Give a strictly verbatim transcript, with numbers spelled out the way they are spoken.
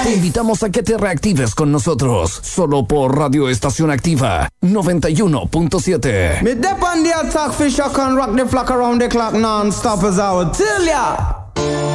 Te invitamos a que te reactives con nosotros, solo por Radio Estación Activa noventa y uno punto siete. Me dep on the attack, fish I can rock the flock around the clock non-stop as I would tell ya.